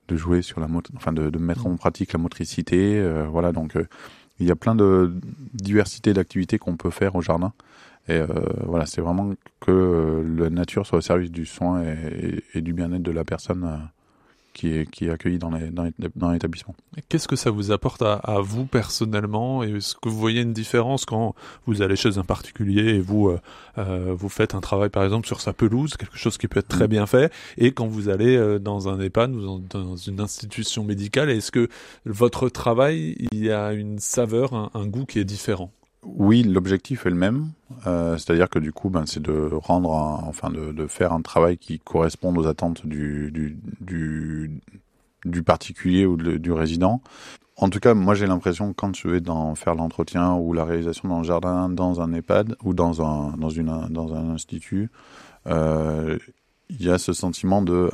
jouer sur de mettre en pratique la motricité. Voilà, donc il y a plein de diversité d'activités qu'on peut faire au jardin. Et voilà, c'est vraiment que la nature soit au service du soin et du bien-être de la personne qui est accueillie dans l'établissement. Qu'est-ce que ça vous apporte à vous personnellement, et est-ce que vous voyez une différence quand vous allez chez un particulier et vous faites un travail par exemple sur sa pelouse, quelque chose qui peut être très bien fait, et quand vous allez dans un EHPAD ou dans une institution médicale, est-ce que votre travail, il y a une saveur, un goût qui est différent? Oui, l'objectif est le même, c'est-à-dire que du coup, c'est de rendre, de faire un travail qui corresponde aux attentes du particulier ou du résident. En tout cas, moi j'ai l'impression que quand je vais faire l'entretien ou la réalisation dans le jardin, dans un EHPAD ou dans un institut, il y a ce sentiment de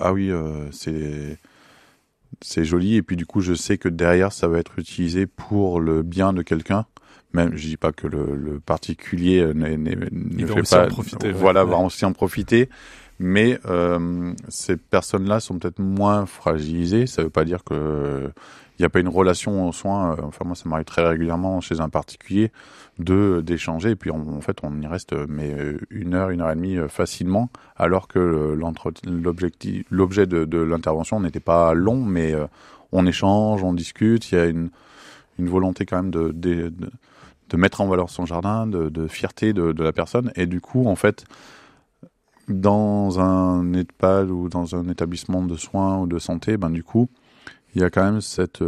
c'est joli, et puis du coup je sais que derrière ça va être utilisé pour le bien de quelqu'un. Même, je dis pas que le particulier ne fait pas, va aussi en profiter, mais ces personnes-là sont peut-être moins fragilisées. Ça veut pas dire que il n'y a pas une relation aux soins. Enfin, moi, ça m'arrive très régulièrement chez un particulier d'échanger, et puis on y reste 1 heure, 1h30 facilement, alors que l'objet de l'intervention n'était pas long, mais on échange, on discute. Il y a une volonté quand même de mettre en valeur son jardin, de fierté de la personne. Et du coup, en fait, dans un EHPAD ou dans un établissement de soins ou de santé, du coup, il y a quand même cette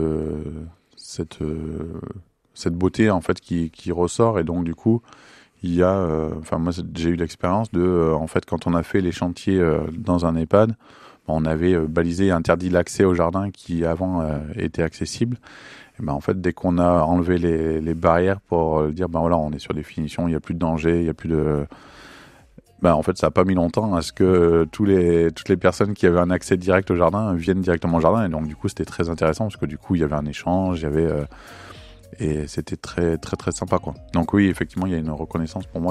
beauté, en fait, qui ressort. Et donc, du coup, il y a... moi, j'ai eu l'expérience en fait, quand on a fait les chantiers dans un EHPAD, on avait balisé et interdit l'accès au jardin qui, avant, était accessible. Et en fait, dès qu'on a enlevé les barrières pour dire, on est sur des finitions, il n'y a plus de danger, il n'y a plus de... en fait, ça n'a pas mis longtemps à ce que toutes les personnes qui avaient un accès direct au jardin viennent directement au jardin. Et donc, du coup, c'était très intéressant parce que du coup, il y avait un échange, et c'était très, très, très sympa, quoi. Donc oui, effectivement, il y a une reconnaissance pour moi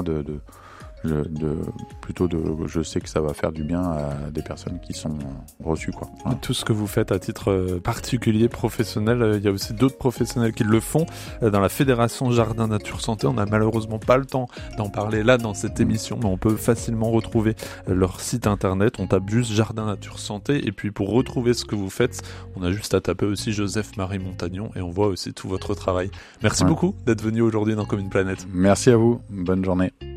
je sais que ça va faire du bien à des personnes qui sont reçues, quoi. Voilà. Tout ce que vous faites à titre particulier, professionnel, il y a aussi d'autres professionnels qui le font. Dans la Fédération Jardin Nature Santé, on n'a malheureusement pas le temps d'en parler là dans cette émission, mais on peut facilement retrouver leur site internet. On tape juste Jardin Nature Santé, et puis pour retrouver ce que vous faites, on a juste à taper aussi Joseph-Marie Montagnon, et on voit aussi tout votre travail. Merci beaucoup d'être venu aujourd'hui dans Comme une planète. Merci à vous, bonne journée.